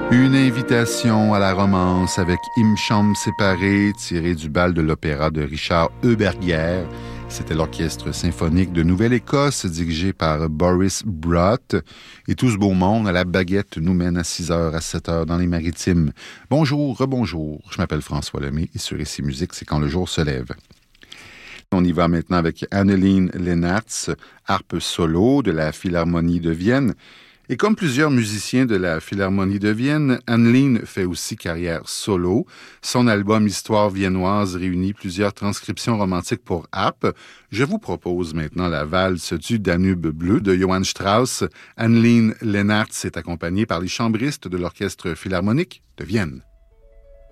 Une invitation à la romance avec Im Chambre séparée, tirée du bal de l'opéra de Richard Euberger. C'était l'orchestre symphonique de Nouvelle-Écosse, dirigé par Boris Brott. Et tout ce beau monde à la baguette nous mène à 6h à 7h dans les Maritimes. Bonjour, rebonjour, je m'appelle François Lemay et sur Ici Musique, c'est quand le jour se lève. On y va maintenant avec Anneleen Leenaerts, harpe solo de la Philharmonie de Vienne. Et comme plusieurs musiciens de la Philharmonie de Vienne, Anneleen fait aussi carrière solo. Son album Histoire viennoise réunit plusieurs transcriptions romantiques pour harpe. Je vous propose maintenant la valse du Danube bleu de Johann Strauss. Anneleen Leenaerts est accompagnée par les chambristes de l'Orchestre Philharmonique de Vienne.